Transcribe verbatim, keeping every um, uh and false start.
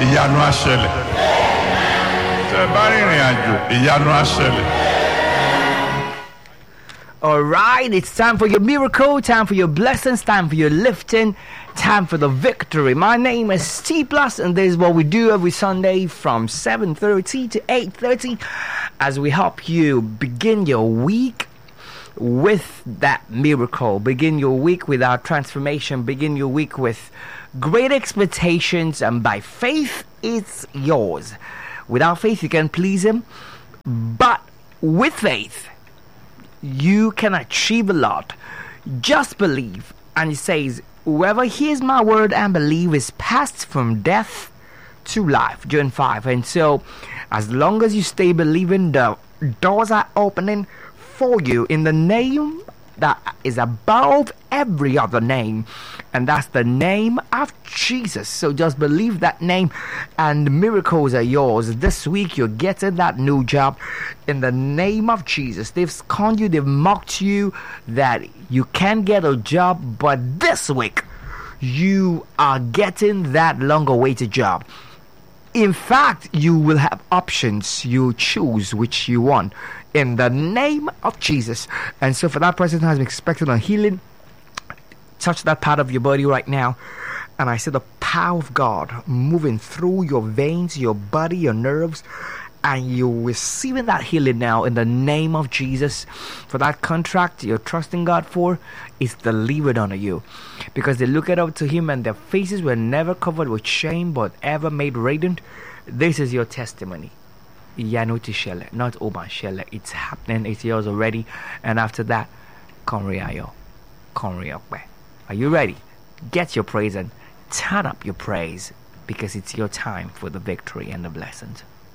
ìyanu á ṣẹlẹ̀. Tẹ́ bá rìnrìn àjò, ìyanu á ṣẹlẹ̀. All right, it's time for your miracle, time for your blessings, time for your lifting, time for the victory. My name is T Plus, and this is what we do every Sunday from seven thirty to eight thirty as we help you begin your week with that miracle. Begin your week with our transformation. Begin your week with great expectations, and by faith, it's yours. Without faith, you can please Him, but with faith, you can achieve a lot. Just believe. And He says, whoever hears my word and believe is passed from death to life. John five. And so, as long as you stay believing, the doors are opening for you in the name that is above every other name, and that's the name of Jesus. So just believe that name, and miracles are yours. This week you're getting that new job in the name of Jesus. They've scorned you, they've mocked you that you can't get a job, but this week you are getting that long awaited job. In fact, you will have options. You choose which you want in the name of Jesus. And so for that person who has been expecting a healing, touch that part of your body right now, and I see the power of God moving through your veins, your body, your nerves, and you're receiving that healing now in the name of Jesus. For that contract you're trusting God for is delivered unto you, because they look up to Him and their faces were never covered with shame but ever made radiant. This is your testimony. Yanuti Shele, not Oban Shele. It's happening, it's yours already. And after that, Konriayo, Konriokwe. Are you ready? Get your praise and turn up your praise, because it's your time for the victory and the blessings.